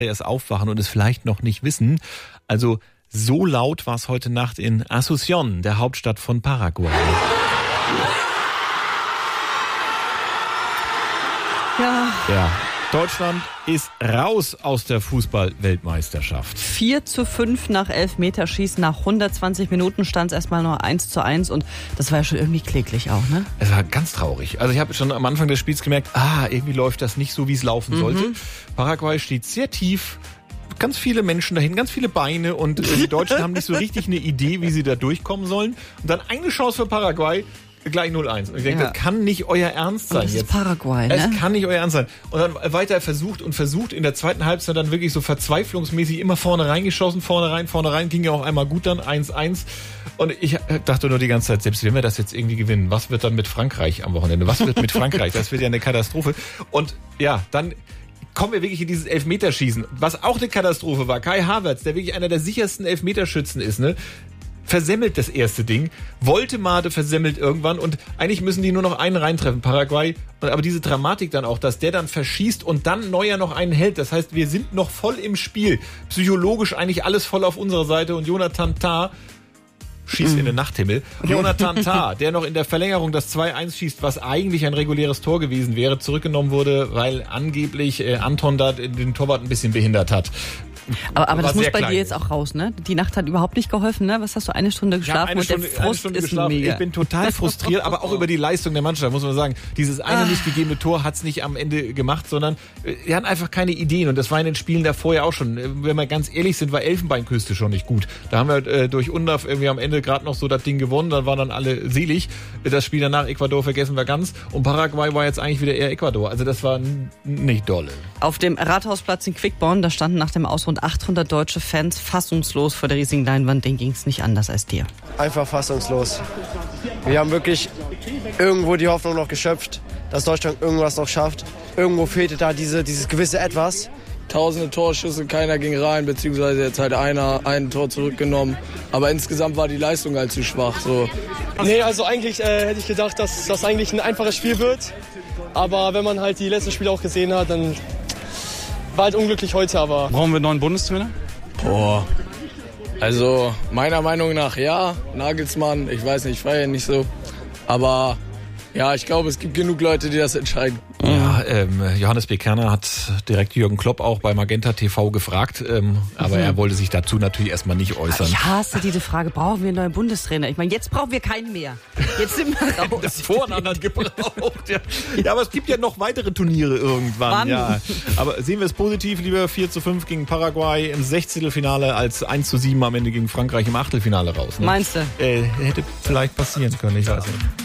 erst aufwachen und es vielleicht noch nicht wissen. Also so laut war es heute Nacht in Asunción, der Hauptstadt von Paraguay. Ja. Deutschland ist raus aus der Fußball-Weltmeisterschaft. 4:5 nach Elfmeterschießen. Nach 120 Minuten stand es erstmal nur 1:1 und das war ja schon irgendwie kläglich auch, ne? Es war ganz traurig. Also ich habe schon am Anfang des Spiels gemerkt, irgendwie läuft das nicht so, wie es laufen sollte. Paraguay steht sehr tief. Ganz viele Menschen dahin, ganz viele Beine und die Deutschen haben nicht so richtig eine Idee, wie sie da durchkommen sollen. Und dann eine Chance für Paraguay, gleich 0:1. Und ich denke, das kann nicht euer Ernst sein. Das ist jetzt. Paraguay, ne? Es kann nicht euer Ernst sein. Und dann weiter versucht in der zweiten Halbzeit dann wirklich so verzweiflungsmäßig immer vorne reingeschossen, vorne rein, ging ja auch einmal gut dann, 1:1. Und ich dachte nur die ganze Zeit, selbst wenn wir das jetzt irgendwie gewinnen, was wird dann mit Frankreich am Wochenende? Was wird mit Frankreich? Das wird ja eine Katastrophe. Und ja, dann kommen wir wirklich in dieses Elfmeterschießen, was auch eine Katastrophe war. Kai Havertz, der wirklich einer der sichersten Elfmeterschützen ist, ne? Versemmelt das erste Ding. Woltemade versemmelt irgendwann und eigentlich müssen die nur noch einen reintreffen, Paraguay. Aber diese Dramatik dann auch, dass der dann verschießt und dann Neuer noch einen hält. Das heißt, wir sind noch voll im Spiel. Psychologisch eigentlich alles voll auf unserer Seite und Jonathan Tah schießt in den Nachthimmel. Jonathan Tah, der noch in der Verlängerung das 2:1 schießt, was eigentlich ein reguläres Tor gewesen wäre, zurückgenommen wurde, weil angeblich Anton da den Torwart ein bisschen behindert hat. Aber das muss bei dir jetzt auch raus, ne? Die Nacht hat überhaupt nicht geholfen, ne? Was hast du, eine Stunde geschlafen und der Frust ist mega. Ich bin total frustriert, aber auch über die Leistung der Mannschaft, muss man sagen. Dieses eine nicht gegebene Tor hat's nicht am Ende gemacht, sondern wir hatten einfach keine Ideen und das war in den Spielen davor ja auch schon. Wenn wir ganz ehrlich sind, war Elfenbeinküste schon nicht gut. Da haben wir durch Undav irgendwie am Ende gerade noch so das Ding gewonnen, dann waren dann alle selig. Das Spiel danach, Ecuador, vergessen wir ganz. Und Paraguay war jetzt eigentlich wieder eher Ecuador. Also das war nicht dolle. Auf dem Rathausplatz in Quickborn, da standen nach dem Aus rund 800 deutsche Fans fassungslos vor der riesigen Leinwand. Denen ging es nicht anders als dir. Einfach fassungslos. Wir haben wirklich irgendwo die Hoffnung noch geschöpft, dass Deutschland irgendwas noch schafft. Irgendwo fehlte da dieses gewisse Etwas. Tausende Torschüsse, keiner ging rein, beziehungsweise jetzt halt ein Tor zurückgenommen. Aber insgesamt war die Leistung halt zu schwach. So. Nee, also eigentlich hätte ich gedacht, dass das eigentlich ein einfaches Spiel wird. Aber wenn man halt die letzten Spiele auch gesehen hat, dann war halt unglücklich heute, aber... Brauchen wir einen neuen Bundestrainer? Also meiner Meinung nach ja, Nagelsmann, ich weiß nicht, ich feiere ihn nicht so. Aber ja, ich glaube, es gibt genug Leute, die das entscheiden. Ja, Johannes B. Kerner hat direkt Jürgen Klopp auch bei Magenta TV gefragt, aber er wollte sich dazu natürlich erstmal nicht äußern. Ich hasse diese Frage, brauchen wir einen neuen Bundestrainer? Ich meine, jetzt brauchen wir keinen mehr. Jetzt sind wir raus. Davor einen anderen gebraucht. Ja, aber es gibt ja noch weitere Turniere irgendwann. Ja. Aber sehen wir es positiv, lieber 4:5 gegen Paraguay im Sechzehntelfinale als 1:7 am Ende gegen Frankreich im Achtelfinale raus. Ne? Meinst du? Hätte vielleicht passieren können, ich weiß nicht.